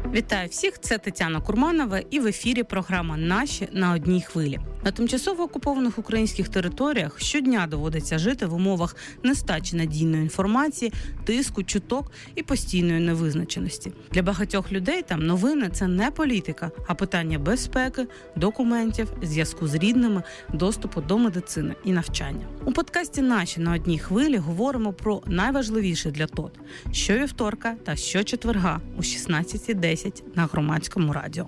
Вітаю всіх, це Тетяна Курманова і в ефірі програма «Наші на одній хвилі». На тимчасово окупованих українських територіях щодня доводиться жити в умовах нестачі надійної інформації, тиску, чуток і постійної невизначеності. Для багатьох людей там новини – це не політика, а питання безпеки, документів, зв'язку з рідними, доступу до медицини і навчання. У подкасті «Наші на одній хвилі» говоримо про найважливіше для ТОТ – щовівторка та щочетверга о 16:10 на Громадському радіо.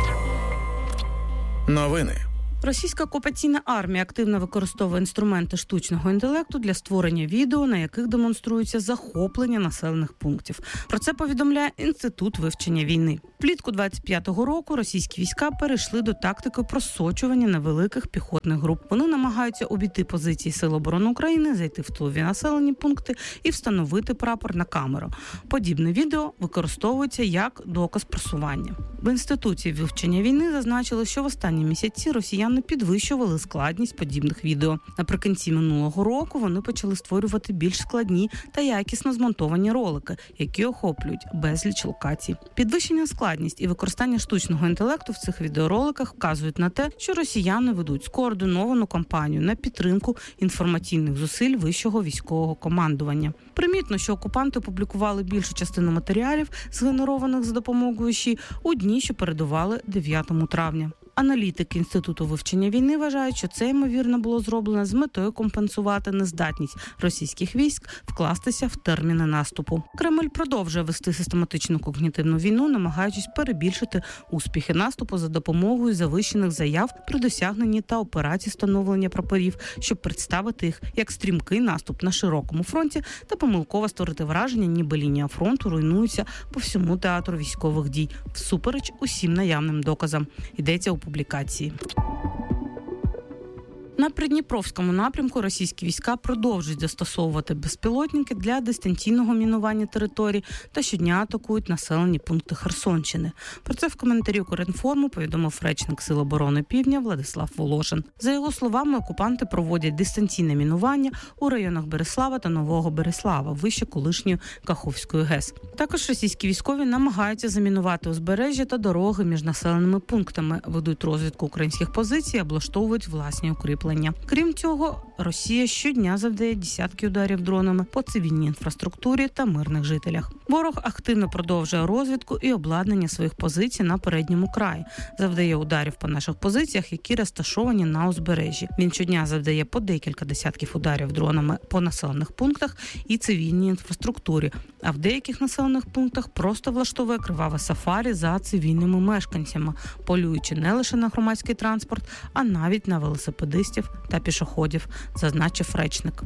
Новини. Російська окупаційна армія активно використовує інструменти штучного інтелекту для створення відео, на яких демонструється захоплення населених пунктів. Про це повідомляє Інститут вивчення війни. Влітку 25-го року російські війська перейшли до тактики просочування невеликих піхотних груп. Вони намагаються обійти позиції Сил оборони України, зайти в тилові населені пункти і встановити прапор на камеру. Подібне відео використовується як доказ просування. В Інституті вивчення війни зазначили, що в останні місяці росіяни підвищували складність подібних відео. Наприкінці минулого року вони почали створювати більш складні та якісно змонтовані ролики, які охоплюють безліч локацій. Підвищення складність і використання штучного інтелекту в цих відеороликах вказують на те, що росіяни ведуть скоординовану кампанію на підтримку інформаційних зусиль вищого військового командування. Примітно, що окупанти опублікували більшу частину матеріалів, згенерованих за допомогою ЩІ, у дні, що передували 9 травня. Аналітики Інституту вивчення війни вважають, що це, ймовірно, було зроблено з метою компенсувати нездатність російських військ вкластися в терміни наступу. Кремль продовжує вести систематичну когнітивну війну, намагаючись перебільшити успіхи наступу за допомогою завищених заяв при досягненні та операцій встановлення прапорів, щоб представити їх як стрімкий наступ на широкому фронті та помилково створити враження, ніби лінія фронту руйнується по всьому театру військових дій, всупереч усім наявним доказам. Йдеться у публікації. На Придніпровському напрямку російські війська продовжують застосовувати безпілотники для дистанційного мінування територій та щодня атакують населені пункти Херсонщини. Про це в коментарі Укрінформу повідомив речник Сил оборони Півдня Владислав Волошин. За його словами, окупанти проводять дистанційне мінування у районах Береслава та Нового Береслава, вище колишньої Каховської ГЕС. Також російські військові намагаються замінувати узбережжя та дороги між населеними пунктами, ведуть розвідку українських позицій, облаштовують власні укріплення. Крім цього, Росія щодня завдає десятки ударів дронами по цивільній інфраструктурі та мирних жителях. Ворог активно продовжує розвідку і обладнання своїх позицій на передньому краї. Завдає ударів по наших позиціях, які розташовані на узбережжі. Він щодня завдає по декілька десятків ударів дронами по населених пунктах і цивільній інфраструктурі. А в деяких населених пунктах просто влаштовує криваве сафарі за цивільними мешканцями, полюючи не лише на громадський транспорт, а навіть на велосипедистів та пішоходів, зазначив речник.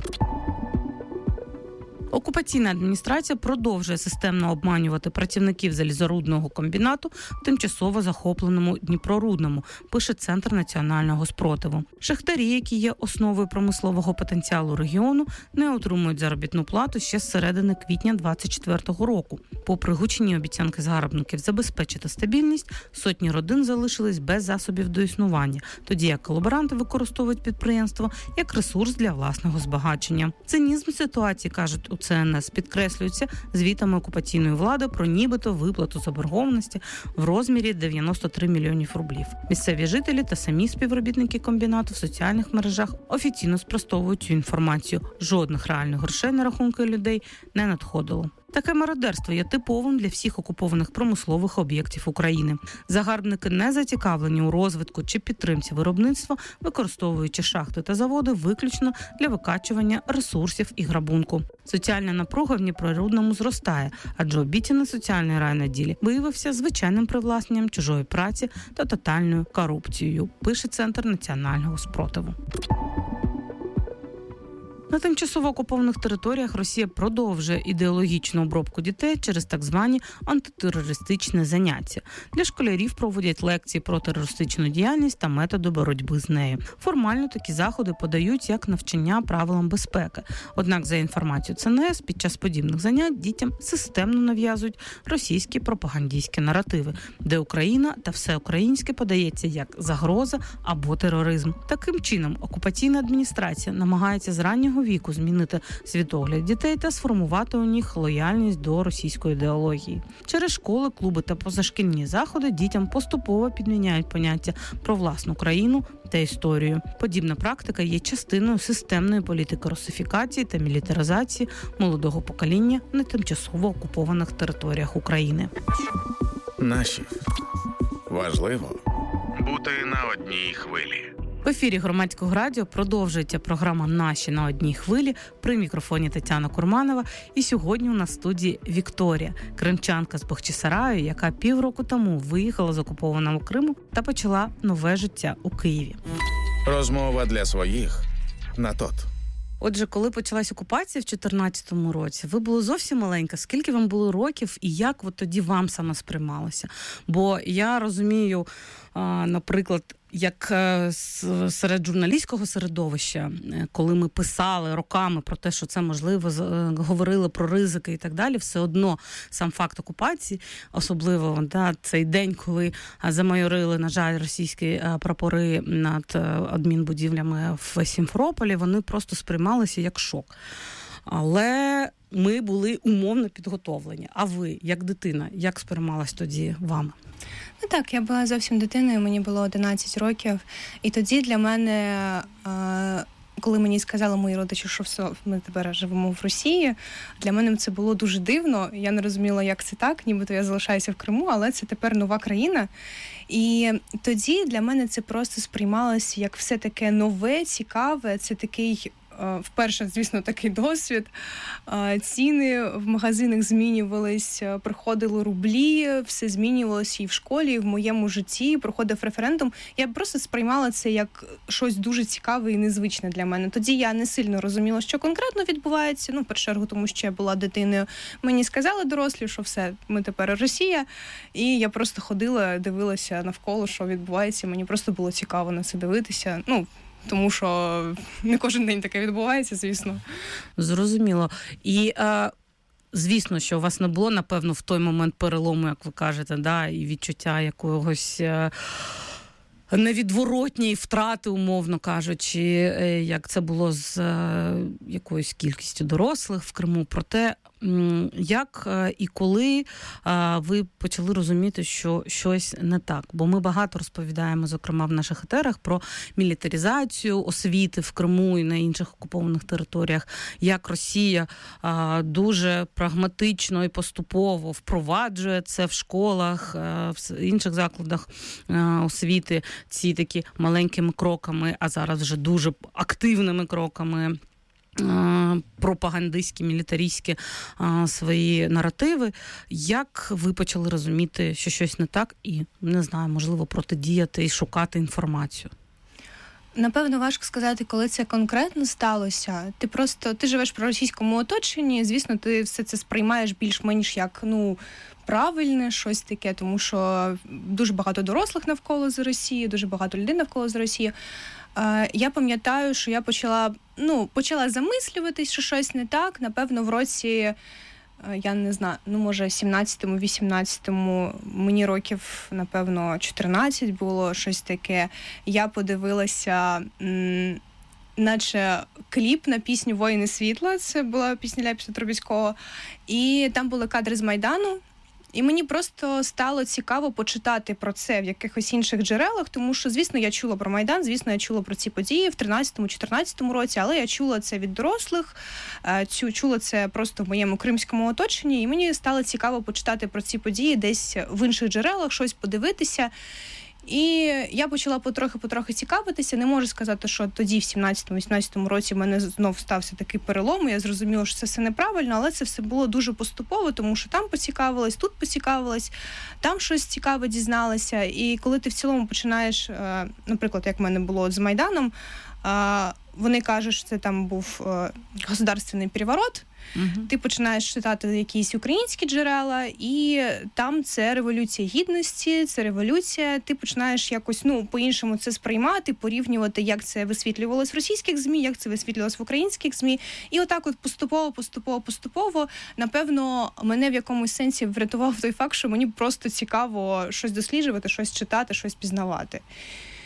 Окупаційна адміністрація продовжує системно обманювати працівників залізорудного комбінату в тимчасово захопленому Дніпрорудному, пише Центр національного спротиву. Шахтарі, які є основою промислового потенціалу регіону, не отримують заробітну плату ще з середини квітня 2024 року. Попри гучні обіцянки загарбників забезпечити стабільність, сотні родин залишились без засобів до існування, тоді як колаборанти використовують підприємство як ресурс для власного збагачення. Цинізм ситуації, кажуть у ЦНС, підкреслюється звітами окупаційної влади про нібито виплату заборгованості в розмірі 93 мільйонів рублів. Місцеві жителі та самі співробітники комбінату в соціальних мережах офіційно спростовують цю інформацію. Жодних реальних грошей на рахунки людей не надходило. Таке мародерство є типовим для всіх окупованих промислових об'єктів України. Загарбники не зацікавлені у розвитку чи підтримці виробництва, використовуючи шахти та заводи виключно для викачування ресурсів і грабунку. Соціальна напруга в Дніпрорудному зростає, адже обіцяний соціальний рай на ділі виявився звичайним привласненням чужої праці та тотальною корупцією, пише Центр національного спротиву. На тимчасово окупованих територіях Росія продовжує ідеологічну обробку дітей через так звані антитерористичні заняття. Для школярів проводять лекції про терористичну діяльність та методи боротьби з нею. Формально такі заходи подають як навчання правилам безпеки. Однак, за інформацією ЦНС, під час подібних занять дітям системно нав'язують російські пропагандистські наративи, де Україна та все українське подається як загроза або тероризм. Таким чином, окупаційна адміністрація намагається з раннього раннього віку змінити світогляд дітей та сформувати у них лояльність до російської ідеології. Через школи, клуби та позашкільні заходи дітям поступово підміняють поняття про власну країну та історію. Подібна практика є частиною системної політики русифікації та мілітаризації молодого покоління на тимчасово окупованих територіях України. Наші. Важливо бути на одній хвилі. В ефірі Громадського радіо продовжується програма «Наші на одній хвилі». При мікрофоні Тетяна Курманова. І сьогодні у нас в студії Вікторія, кримчанка з Бахчисараю, яка півроку тому виїхала з окупованого Криму та почала нове життя у Києві. Розмова для своїх на ТОТ. Отже, коли почалась окупація в 2014 році, ви були зовсім маленька. Скільки вам було років і як тоді вам саме сприймалося? Бо я розумію, наприклад, як серед журналістського середовища, коли ми писали роками про те, що це можливо, говорили про ризики і так далі, все одно сам факт окупації, особливо цей день, коли замайорили, на жаль, російські прапори над адмінбудівлями в Сімферополі, вони просто сприймалися як шок. Але ми були умовно підготовлені. А ви, як дитина, як сприймалась тоді вами? Ну так, я була зовсім дитиною, мені було 11 років. І тоді для мене, коли мені сказали мої родичі, що все, ми тепер живемо в Росії, для мене це було дуже дивно. Я не розуміла, як це так, нібито я залишаюся в Криму, але це тепер нова країна. І тоді для мене це просто сприймалося як все таке нове, цікаве, це такий... Вперше, звісно, такий досвід. Ціни в магазинах змінювались, приходили рублі, все змінювалося і в школі, і в моєму житті, проходив референдум. Я просто сприймала це як щось дуже цікаве і незвичне для мене. Тоді я не сильно розуміла, що конкретно відбувається. В першу чергу, тому що я була дитиною. Мені сказали дорослі, що все, ми тепер Росія. І я просто ходила, дивилася навколо, що відбувається. Мені просто було цікаво на це дивитися. Тому що не кожен день таке відбувається, звісно. Зрозуміло. І, звісно, що у вас не було, напевно, в той момент перелому, як ви кажете, і відчуття якогось невідворотньої втрати, умовно кажучи, як це було з якоюсь кількістю дорослих в Криму. Проте, як і коли ви почали розуміти, що щось не так? Бо ми багато розповідаємо, зокрема, в наших етерах про мілітаризацію освіти в Криму і на інших окупованих територіях, як Росія дуже прагматично і поступово впроваджує це в школах, в інших закладах освіти, ці такі маленькими кроками, а зараз вже дуже активними кроками, пропагандистські, мілітаристські свої наративи. Як ви почали розуміти, що щось не так і, не знаю, можливо, протидіяти і шукати інформацію? Напевно, важко сказати, коли це конкретно сталося. Ти живеш в російському оточенні, звісно, ти все це сприймаєш більш-менш як, правильне, щось таке, тому що дуже багато дорослих навколо з Росії, дуже багато людей навколо з Росії. Я пам'ятаю, що я почала замислюватись, що щось не так. Напевно, в році, я не знаю, може 17-му, 18-му, мені років, напевно, 14 було, щось таке. Я подивилася, наче кліп на пісню «Воїни світла», це була пісня Ляпіса Трубецького, і там були кадри з Майдану. І мені просто стало цікаво почитати про це в якихось інших джерелах, тому що, звісно, я чула про Майдан, звісно, я чула про ці події в 13-14 році, але я чула це від дорослих, чула це просто в моєму кримському оточенні, і мені стало цікаво почитати про ці події десь в інших джерелах, щось подивитися. І я почала потрохи цікавитися. Не можу сказати, що тоді, в 17-18 році, в мене знов стався такий перелом, я зрозуміла, що це все неправильно, але це все було дуже поступово, тому що там поцікавилась, тут поцікавилась, там щось цікаве дізналася. І коли ти в цілому починаєш, наприклад, як в мене було з Майданом, вони кажуть, що це там був государственний переворот. Ти починаєш читати якісь українські джерела, і там це Революція Гідності, це революція. Ти починаєш якось по-іншому це сприймати, порівнювати, як це висвітлювалось в російських ЗМІ, як це висвітлювалось в українських ЗМІ. І отак поступово, напевно, мене в якомусь сенсі врятував той факт, що мені просто цікаво щось досліджувати, щось читати, щось пізнавати.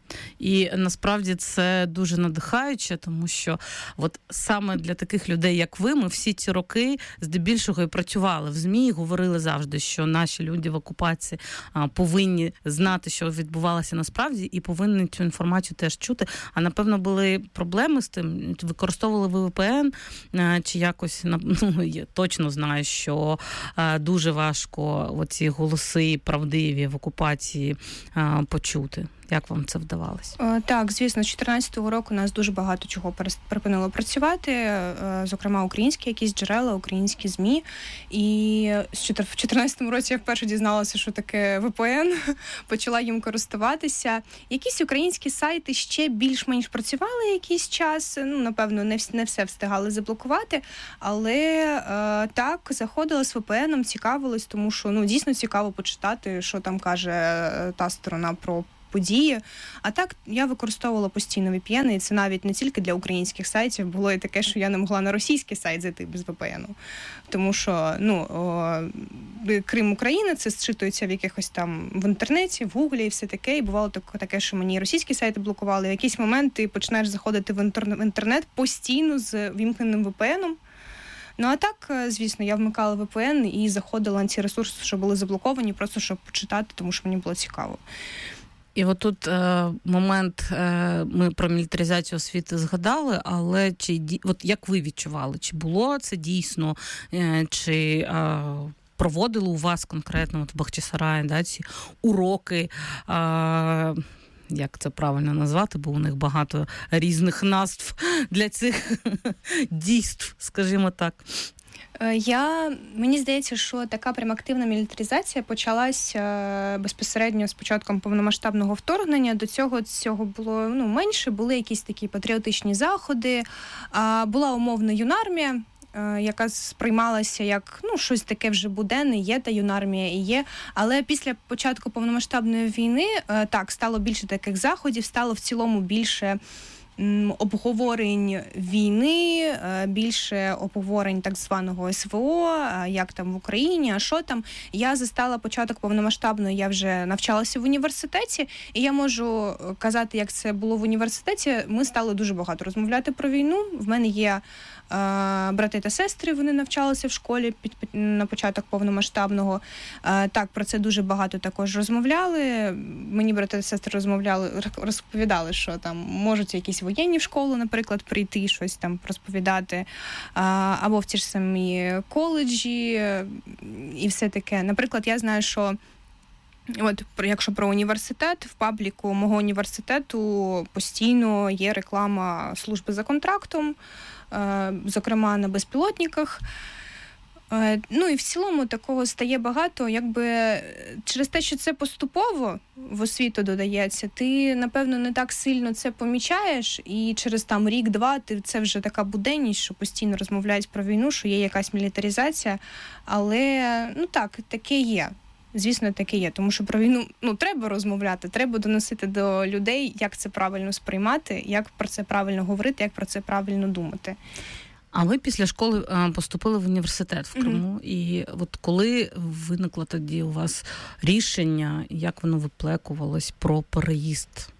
І насправді це дуже надихаюче, тому що от саме для таких людей, як ви, ми всі ці роки здебільшого і працювали в ЗМІ, і говорили завжди, що наші люди в окупації повинні знати, що відбувалося насправді, і повинні цю інформацію теж чути. А напевно були проблеми з тим? Використовували ви VPN чи якось, я точно знаю, що дуже важко оці голоси правдиві в окупації почути. Як вам це вдавалося? Так, звісно, з 2014 року у нас дуже багато чого припинило працювати, зокрема українські якісь джерела, українські ЗМІ. І в 2014 році я вперше дізналася, що таке VPN, почала їм користуватися. Якісь українські сайти ще більш-менш працювали якийсь час, напевно, не все встигали заблокувати, але так, заходила з VPN, цікавилась, тому що дійсно цікаво почитати, що там каже та сторона про події. А так, я використовувала постійно VPN, і це навіть не тільки для українських сайтів. Було і таке, що я не могла на російський сайт зайти без VPN. Тому що, Крим Україна, це зчитується в якихось там в інтернеті, в Гуглі і все таке. І бувало таке, що мені російські сайти блокували. В якийсь момент ти починаєш заходити в інтернет постійно з вімкненим VPN-ом. А так, звісно, я вмикала VPN і заходила на ці ресурси, що були заблоковані, просто щоб почитати, тому що мені було цікаво. І отут момент, ми про мілітаризацію освіти згадали, але як ви відчували? Чи було це дійсно, чи проводили у вас конкретно в Бахчисараї ці уроки, як це правильно назвати, бо у них багато різних назв для цих дійств, скажімо так. Мені здається, що така прям активна мілітаризація почалась безпосередньо з початком повномасштабного вторгнення. До цього було менше, були якісь такі патріотичні заходи, була умовна юнармія, яка сприймалася як щось таке вже буденне, є та юнармія і є. Але після початку повномасштабної війни так, стало більше таких заходів, стало в цілому більше обговорень війни, більше обговорень так званого СВО, як там в Україні, а що там. Я застала початок повномасштабної, я вже навчалася в університеті, і я можу казати, як це було в університеті. Ми стали дуже багато розмовляти про війну. В мене є брати та сестри, вони навчалися в школі на початок повномасштабного. Так, про це дуже багато також розмовляли. Мені брати та сестри розповідали, що там можуть якісь воєнні в школу, наприклад, прийти, щось там розповідати, або в ті ж самі коледжі і все таке. Наприклад, я знаю, що якщо про університет, в пабліку мого університету постійно є реклама служби за контрактом, зокрема на безпілотниках. І в цілому такого стає багато, через те, що це поступово в освіту додається, ти, напевно, не так сильно це помічаєш, і через рік-два це вже така буденність, що постійно розмовляють про війну, що є якась мілітаризація, але, таке є. Звісно, таке є, тому що про війну треба розмовляти, треба доносити до людей, як це правильно сприймати, як про це правильно говорити, як про це правильно думати. А ви після школи поступили в університет в Криму. І коли виникло тоді у вас рішення, як воно виплекувалось про переїзд?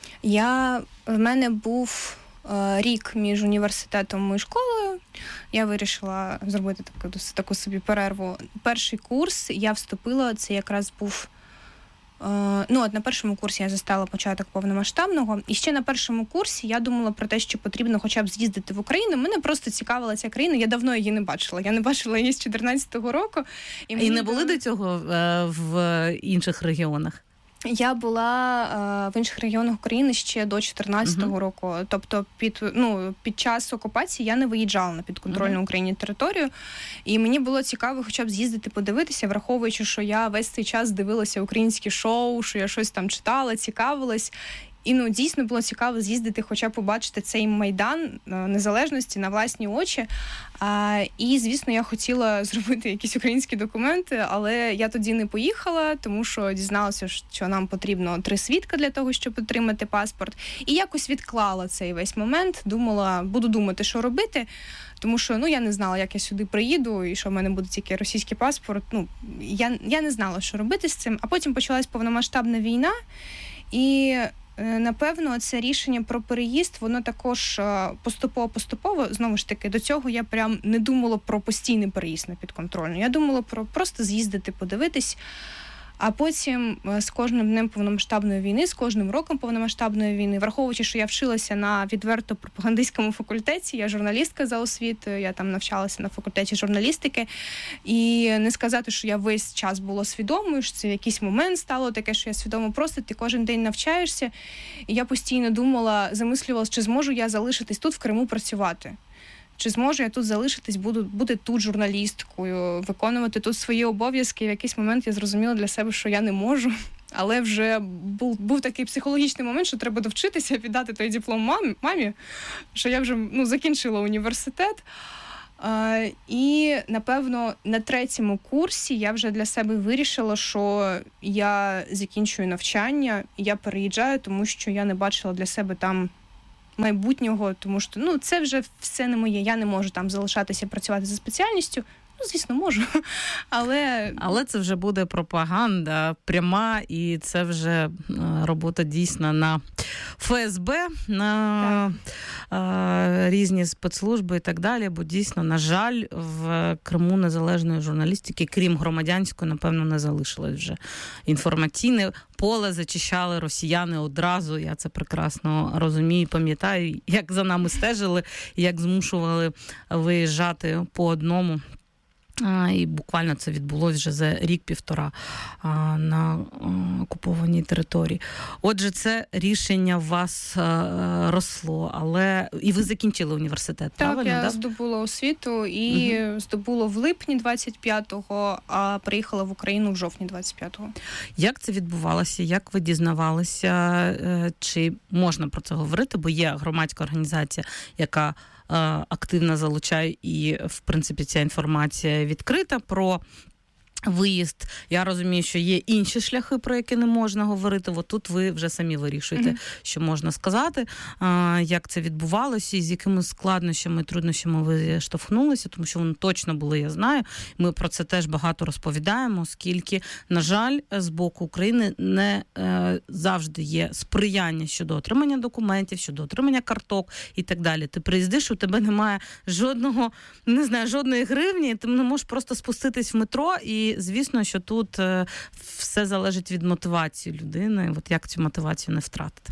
В мене був рік між університетом і школою. Я вирішила зробити таку собі перерву. Перший курс я вступила, це якраз був... на першому курсі я застала початок повномасштабного. І ще на першому курсі я думала про те, що потрібно хоча б з'їздити в Україну. Мене просто цікавила ця країна. Я давно її не бачила. Я не бачила її з 2014 року. І не були до цього в інших регіонах? Я була в інших регіонах України ще до 2014 року. Тобто під час окупації я не виїжджала на підконтрольну Україні територію. І мені було цікаво хоча б з'їздити, подивитися, враховуючи, що я весь цей час дивилася українські шоу, що я щось там читала, цікавилась. І дійсно було цікаво з'їздити, хоча б побачити цей Майдан Незалежності на власні очі. І, звісно, я хотіла зробити якісь українські документи, але я тоді не поїхала, тому що дізналася, що нам потрібно 3 свідка для того, щоб отримати паспорт. І якось відклала цей весь момент. Буду думати, що робити. Тому що, я не знала, як я сюди приїду, і що в мене буде тільки російський паспорт. Я не знала, що робити з цим. А потім почалась повномасштабна війна, і напевно, це рішення про переїзд, воно також поступово, знову ж таки, до цього я прям не думала про постійний переїзд на підконтрольну. Я думала про просто з'їздити, подивитись. А потім з кожним днем повномасштабної війни, з кожним роком повномасштабної війни, враховуючи, що я вчилася на відверто пропагандистському факультеті, я журналістка за освітою, я там навчалася на факультеті журналістики, і не сказати, що я весь час була свідомою, що це в якийсь момент стало таке, що я свідомо просто, ти кожен день навчаєшся, і я постійно думала, замислювалася, чи зможу я залишитись тут в Криму працювати. Чи зможу я тут залишитись, бути тут журналісткою, виконувати тут свої обов'язки. І в якийсь момент я зрозуміла для себе, що я не можу. Але вже був такий психологічний момент, що треба довчитися, віддати той диплом мамі, що я вже закінчила університет. І, напевно, на 3-му курсі я вже для себе вирішила, що я закінчую навчання, і я переїжджаю, тому що я не бачила для себе там майбутнього, тому що це вже все не моє. Я не можу там залишатися працювати за спеціальністю. Звісно, можу. Але це вже буде пропаганда пряма, і це вже робота дійсно на ФСБ, на різні спецслужби і так далі, бо дійсно, на жаль, в Криму незалежної журналістики, крім громадянської, напевно, не залишилось вже. Інформаційне поле зачищали росіяни одразу, я це прекрасно розумію, пам'ятаю, як за нами стежили, як змушували виїжджати по одному. І буквально це відбулося вже за рік-півтора на окупованій території. Отже, це рішення у вас росло, але і ви закінчили університет, правильно? Так, я здобула освіту і здобула в липні 25-го, а приїхала в Україну в жовтні 25-го. Як це відбувалося? Як ви дізнавалися? Чи можна про це говорити? Бо є громадська організація, яка активно залучає, і, в принципі, ця інформація відкрита про виїзд. Я розумію, що є інші шляхи, про які не можна говорити. От тут ви вже самі вирішуєте, що можна сказати, як це відбувалося і з якими складнощами, труднощами ви штовхнулися, тому що вони точно були, я знаю. Ми про це теж багато розповідаємо, оскільки, на жаль, з боку України не завжди є сприяння щодо отримання документів, щодо отримання карток і так далі. Ти приїздиш, у тебе немає жодної гривні, ти не можеш просто спуститись в метро і звісно, що тут все залежить від мотивації людини. От як цю мотивацію не втратити?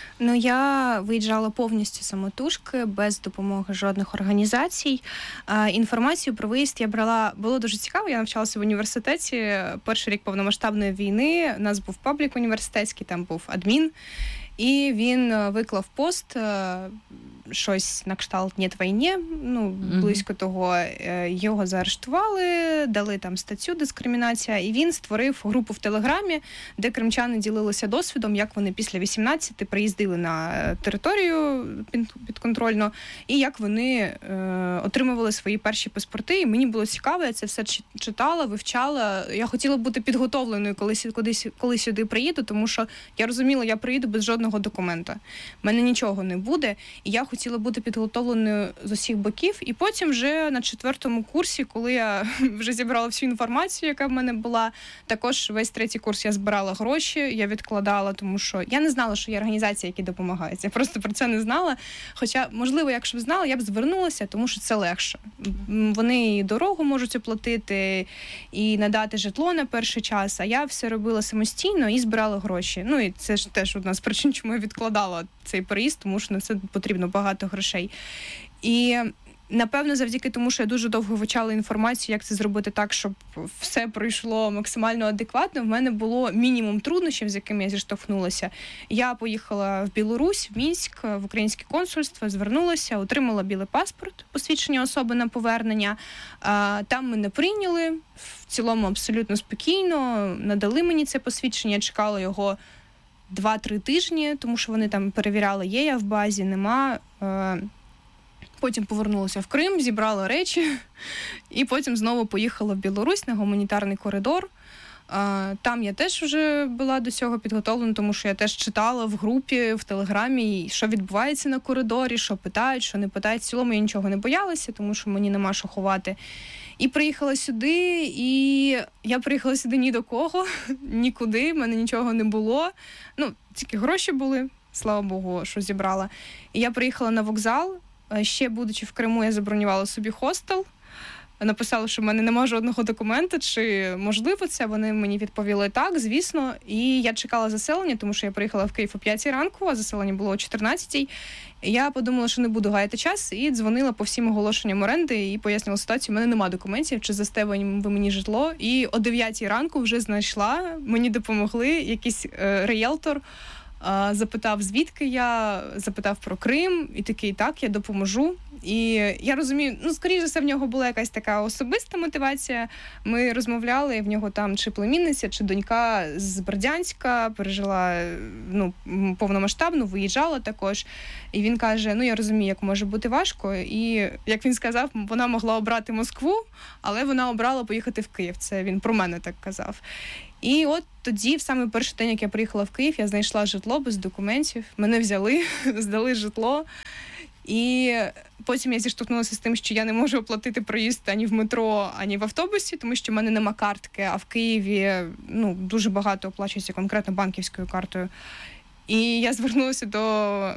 Я виїжджала повністю самотужки, без допомоги жодних організацій. Інформацію про виїзд я брала, було дуже цікаво, я навчалася в університеті. Перший рік повномасштабної війни, у нас був паблік університетський, там був адмін, і він виклав пост, щось на кшталт «Нет війні», близько того, його заарештували, дали там статтю «Дискримінація», і він створив групу в Телеграмі, де кримчани ділилися досвідом, як вони після 18 приїздили на територію підконтрольно, і як вони отримували свої перші паспорти. І мені було цікаво, я це все читала, вивчала. Я хотіла бути підготовленою, коли сюди приїду, тому що я розуміла, я приїду без жодного документа. В мене нічого не буде, і я хотіла бути підготовленою з усіх боків. І потім вже на 4-му курсі, коли я вже зібрала всю інформацію, яка в мене була, також весь 3-й курс я збирала гроші, я відкладала, тому що я не знала, що є організації, які допомагають. Я просто про це не знала. Хоча, можливо, якщо б знала, я б звернулася, тому що це легше. Вони і дорогу можуть оплатити, і надати житло на перший час, а я все робила самостійно і збирала гроші. І це ж теж одна з причин, чому я відкладала цей переїзд, тому що на це потрібно багато грошей. І, напевно, завдяки тому, що я дуже довго вивчала інформацію, як це зробити так, щоб все пройшло максимально адекватно, в мене було мінімум труднощів, з якими я зіштовхнулася. Я поїхала в Білорусь, в Мінськ, в українське консульство, звернулася, отримала білий паспорт, посвідчення особи на повернення. Там мене прийняли, в цілому абсолютно спокійно, надали мені це посвідчення, я чекала його 2-3 тижні, тому що вони там перевіряли, є я в базі, нема. Потім повернулася в Крим, зібрала речі і потім знову поїхала в Білорусь на гуманітарний коридор. Там я теж вже була до цього підготовлена, тому що я теж читала в групі, в Телеграмі, що відбувається на коридорі, що питають, що не питають. В цілому я нічого не боялася, тому що мені нема що ховати. І приїхала сюди, і я приїхала сюди ні до кого, нікуди, в мене нічого не було. Ну, тільки гроші були, слава Богу, що зібрала. І я приїхала на вокзал, ще будучи в Криму, я забронювала собі хостел. Написала, що в мене немає жодного документа, чи можливо це. Вони мені відповіли так, звісно. І я чекала заселення, тому що я приїхала в Київ о 5 ранку, а заселення було о 14. Я подумала, що не буду гаяти час, і дзвонила по всім оголошенням оренди і пояснила ситуацію. У мене немає документів, чи здасте ви мені житло. І о 9 ранку вже знайшла, мені допомогли, якийсь ріелтор. Запитав, звідки я, запитав про Крим, і такий, так, я допоможу. І я розумію, ну, скоріше за все, в нього була якась така особиста мотивація. Ми розмовляли, в нього там чи племінниця, чи донька з Бердянська, пережила, ну, повномасштабну, виїжджала також. І він каже, ну, я розумію, як може бути важко. І, як він сказав, вона могла обрати Москву, але вона обрала поїхати в Київ. Це він про мене так казав. І от тоді, в саме перший день, як я приїхала в Київ, я знайшла житло без документів. Мене взяли, здали житло. І потім я зіштовхнулася з тим, що я не можу оплатити проїзд ані в метро, ані в автобусі, тому що в мене нема картки, а в Києві, ну, дуже багато оплачується конкретно банківською картою. І я звернулася до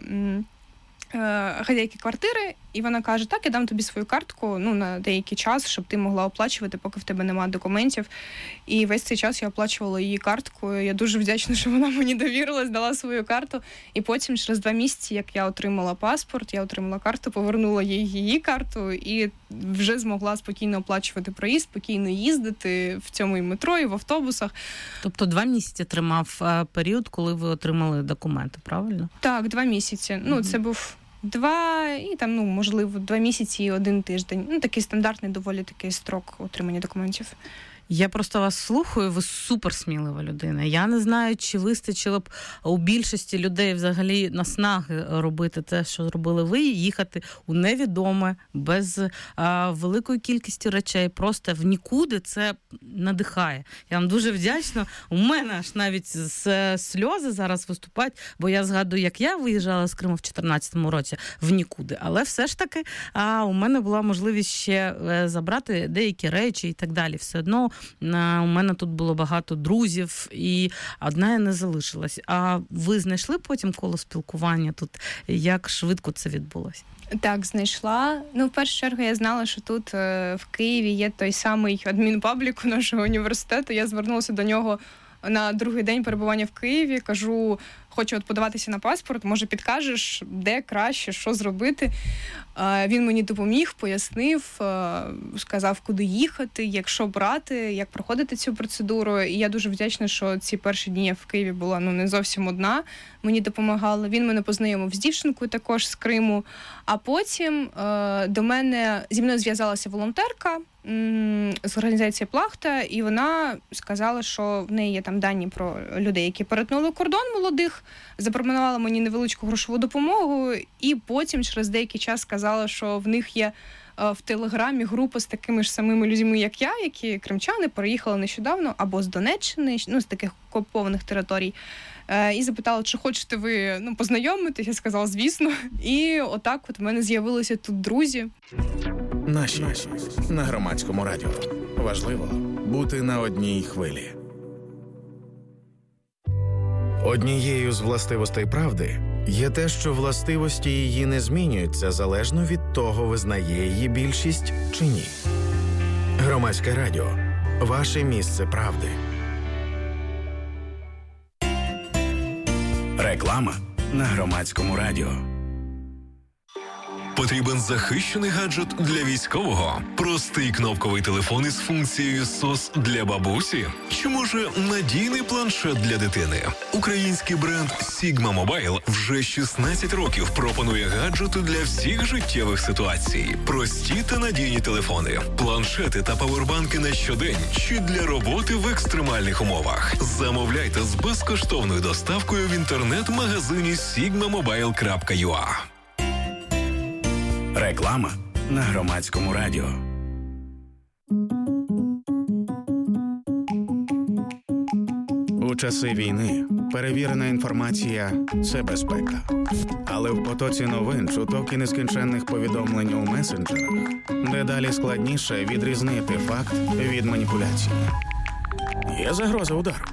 хазяйки квартири, і вона каже, так, я дам тобі свою картку, ну, на деякий час, щоб ти могла оплачувати, поки в тебе немає документів. І весь цей час я оплачувала її картку. Я дуже вдячна, що вона мені довірилась, дала свою карту. І потім, через 2 місяці, як я отримала паспорт, я отримала карту, повернула її карту і вже змогла спокійно оплачувати проїзд, спокійно їздити в цьому і метро, і в автобусах. Тобто 2 місяці тримав період, коли ви отримали документи, правильно? Так, 2 місяці. Ну, це був 2 і там, ну, можливо, 2 місяці і 1 тиждень. Ну, такий стандартний доволі такий строк отримання документів. Я просто вас слухаю, ви суперсмілива людина. Я не знаю, чи вистачило б у більшості людей взагалі наснаги робити те, що зробили ви, їхати у невідоме, без великої кількості речей, просто в нікуди. Це надихає. Я вам дуже вдячна. У мене аж навіть сльози зараз виступають, бо я згадую, як я виїжджала з Криму в 2014 році в нікуди. Але все ж таки у мене була можливість ще забрати деякі речі і так далі. Все одно у мене тут було багато друзів, і одна я не залишилась. А ви знайшли потім коло спілкування тут? Як швидко це відбулося? Так, знайшла. Ну, в першу чергу я знала, що тут в Києві є той самий адмінпаблік нашого університету. Я звернулася до нього на другий день перебування в Києві. Кажу, хочу от подаватися на паспорт, може підкажеш, де краще, що зробити. Він мені допоміг, пояснив, сказав, куди їхати, як що брати, як проходити цю процедуру. І я дуже вдячна, що ці перші дні я в Києві була, ну, не зовсім одна. Мені допомагала. Він мене познайомив з дівчинкою також з Криму. А потім зі мною зв'язалася волонтерка з організації «Плахта», і вона сказала, що в неї є там дані про людей, які перетнули кордон, молодих, запропонувала мені невеличку грошову допомогу, і потім через деякий час сказала, що в них є в Телеграмі група з такими ж самими людьми, як я, які кримчани, переїхали нещодавно або з Донеччини, ну, з таких окупованих територій. І запитала, чи хочете ви, ну, познайомитись. Я сказала, звісно. І отак от в мене з'явилися тут друзі. Наші на Громадському радіо. Важливо бути на одній хвилі. Однією з властивостей правди є те, що властивості її не змінюються залежно від того, визнає її більшість чи ні. Громадське радіо. Ваше місце правди. Реклама на Громадському радіо. Потрібен захищений гаджет для військового? Простий кнопковий телефон із функцією SOS для бабусі? Чи, може, надійний планшет для дитини? Український бренд Sigma Mobile вже 16 років пропонує гаджети для всіх життєвих ситуацій. Прості та надійні телефони, планшети та павербанки на щодень чи для роботи в екстремальних умовах. Замовляйте з безкоштовною доставкою в інтернет-магазині sigmamobile.ua. Реклама на Громадському радіо. У часи війни перевірена інформація – це безпека. Але в потоці новин, чуток і нескінченних повідомлень у месенджерах дедалі складніше відрізнити факт від маніпуляції. Є загроза удару.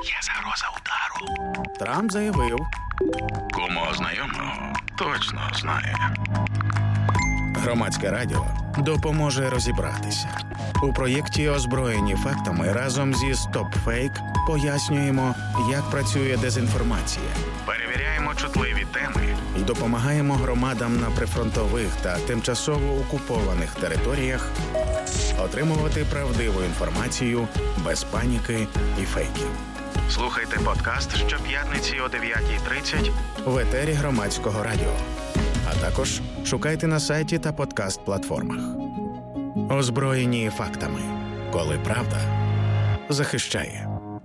Трамп заявив. Кому знайомого точно знає. Громадське радіо допоможе розібратися. У проєкті «Озброєні фактами» разом зі StopFake пояснюємо, як працює дезінформація. Перевіряємо чутливі теми і допомагаємо громадам на прифронтових та тимчасово окупованих територіях отримувати правдиву інформацію без паніки і фейків. Слухайте подкаст щоп'ятниці о 9:30 в етері Громадського радіо. А також шукайте на сайті та подкаст-платформах. Озброєні фактами. Коли правда захищає.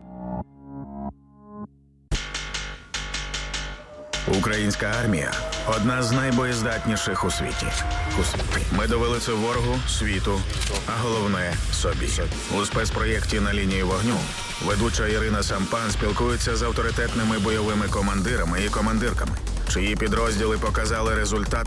Українська армія – одна з найбоєздатніших у світі. Ми довели це ворогу, світу, а головне – собі. У спецпроєкті «На лінії вогню» ведуча Ірина Сампан спілкується з авторитетними бойовими командирами і командирками, чиї підрозділи показали результат